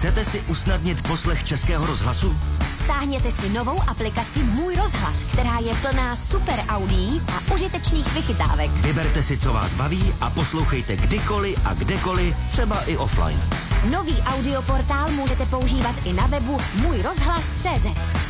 Chcete si usnadnit poslech Českého rozhlasu? Stáhněte si novou aplikaci Můj rozhlas, která je plná super audií a užitečných vychytávek. Vyberte si, co vás baví a poslouchejte kdykoliv a kdekoliv, třeba i offline. Nový audioportál můžete používat i na webu můjrozhlas.cz.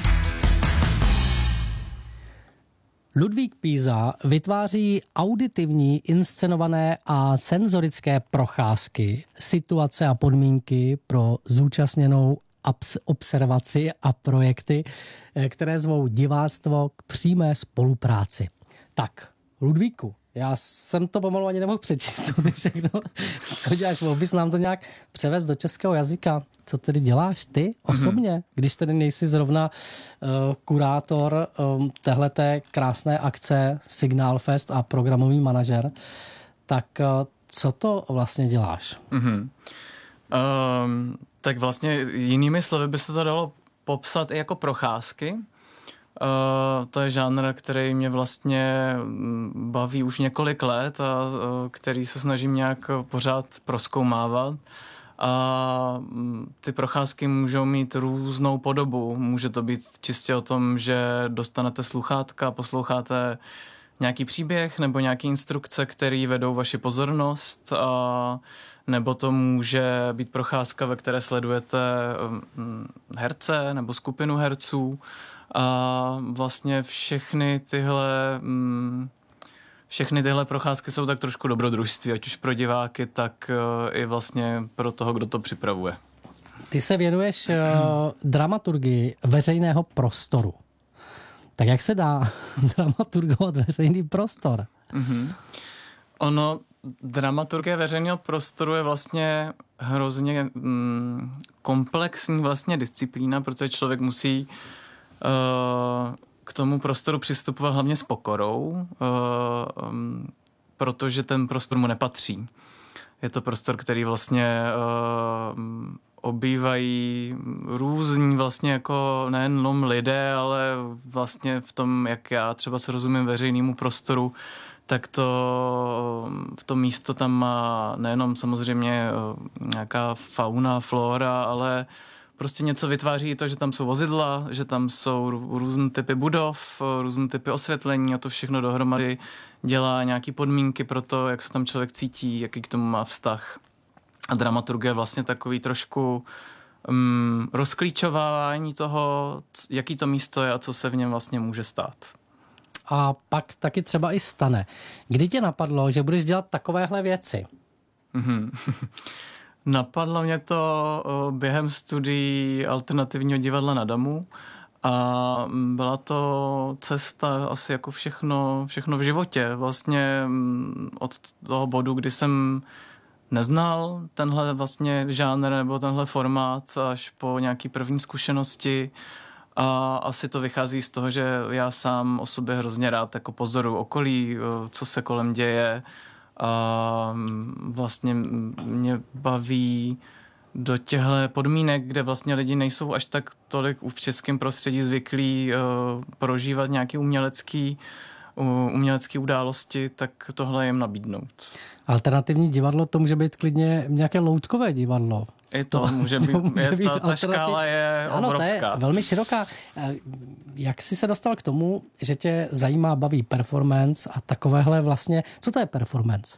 Ludvík Píza vytváří auditivní, inscenované a senzorické procházky, situace a podmínky pro zúčastněnou observaci a projekty, které zvou diváctvo k přímé spolupráci. Tak, Ludvíku, já jsem to pomalu ani nemohl přečíst, to všechno, co děláš, mohl bys nám to nějak převést do českého jazyka. Co tedy děláš ty osobně, když tedy nejsi zrovna kurátor téhleté krásné akce Signál Fest a programový manažer, tak co to vlastně děláš? Tak vlastně jinými slovy by se to dalo popsat i jako procházky. To je žánr, který mě vlastně baví už několik let a který se snažím nějak pořád prozkoumávat. A ty procházky můžou mít různou podobu. Může to být čistě o tom, že dostanete sluchátka, posloucháte nějaký příběh nebo nějaký instrukce, který vedou vaši pozornost, a nebo to může být procházka, ve které sledujete herce nebo skupinu herců. A vlastně všechny tyhle procházky jsou tak trošku dobrodružství, ať už pro diváky, tak i vlastně pro toho, kdo to připravuje. Ty se věnuješ dramaturgii veřejného prostoru. Tak jak se dá dramaturgovat veřejný prostor? Ono, dramaturgie veřejného prostoru je vlastně hrozně komplexní vlastně disciplína, protože člověk musí k tomu prostoru přistupovat hlavně s pokorou, protože ten prostor mu nepatří. Je to prostor, který vlastně obývají různí vlastně jako nejenom lidé, ale vlastně v tom, jak já třeba se rozumím veřejnému prostoru, tak v to místo tam má nejenom samozřejmě nějaká fauna, flora, ale prostě něco vytváří i to, že tam jsou vozidla, že tam jsou různé typy budov, různé typy osvětlení a to všechno dohromady dělá nějaké podmínky pro to, jak se tam člověk cítí, jaký k tomu má vztah. A dramaturgie je vlastně takový trošku rozklíčování toho, jaký to místo je a co se v něm vlastně může stát. A pak taky třeba i stane. Kdy tě napadlo, že budeš dělat takovéhle věci? Napadlo mě to během studií alternativního divadla na Damu a byla to cesta asi jako všechno v životě. Vlastně od toho bodu, kdy jsem neznal tenhle vlastně žánr nebo tenhle formát až po nějaký první zkušenosti. A asi to vychází z toho, že já sám o sobě hrozně rád jako pozoruju okolí, co se kolem děje. A vlastně mě baví do těchto podmínek, kde vlastně lidi nejsou až tak tolik v českém prostředí zvyklí prožívat nějaké umělecké události, tak tohle jim nabídnout. Alternativní divadlo, to může být klidně nějaké loutkové divadlo. I to může být, ta škála je obrovská. To je velmi široká. Jak jsi se dostal k tomu, že tě zajímá, baví performance a takovéhle vlastně, co to je performance?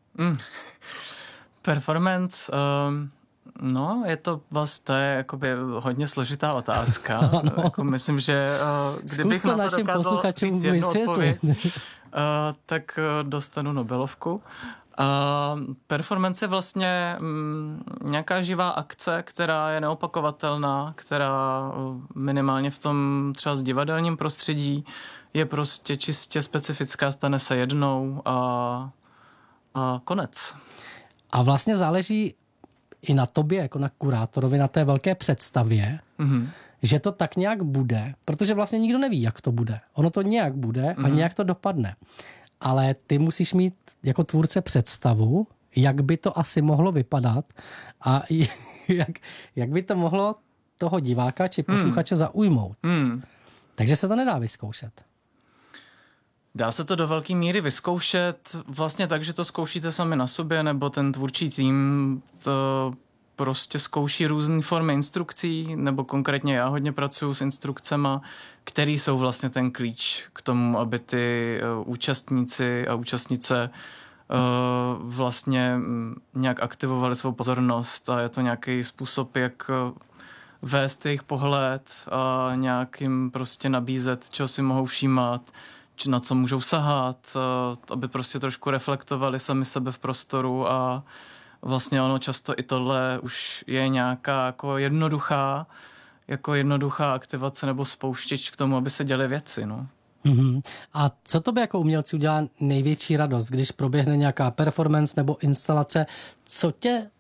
Performance, no, je to vlastně jakoby hodně složitá otázka. Jako myslím, že kdybych na to našim posluchačům vysvětlit, tak dostanu Nobelovku. Performance je vlastně nějaká živá akce, která je neopakovatelná, která minimálně v tom třeba s divadelním prostředí je prostě čistě specifická, stane se jednou a konec. A vlastně záleží i na tobě, jako na kurátorovi, na té velké představě, že to tak nějak bude, protože vlastně nikdo neví, jak to bude. Ono to nějak bude a nějak to dopadne. Ale ty musíš mít jako tvůrce představu, jak by to asi mohlo vypadat a jak by to mohlo toho diváka či posluchače zaujmout. Takže se to nedá vyzkoušet. Dá se to do velké míry vyzkoušet vlastně tak, že to zkoušíte sami na sobě, nebo ten tvůrčí tým to prostě zkouší různé formy instrukcí, nebo konkrétně já hodně pracuji s instrukcema, který jsou vlastně ten klíč k tomu, aby ty účastníci a účastnice vlastně nějak aktivovali svou pozornost a je to nějaký způsob, jak vést jejich pohled a nějak jim prostě nabízet, čeho si mohou všímat, na co můžou sahat, aby prostě trošku reflektovali sami sebe v prostoru a vlastně ono často i tohle už je nějaká jako jednoduchá aktivace nebo spouštěč k tomu, aby se děly věci, no. Mm-hmm. A co tobě jako umělci udělá největší radost, když proběhne nějaká performance nebo instalace? Co tě